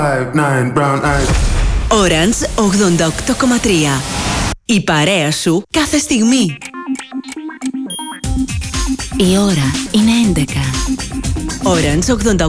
5, 9, brown eyes. Orange 88,3. Η παρέα σου κάθε στιγμή. Η ώρα είναι 11. Orange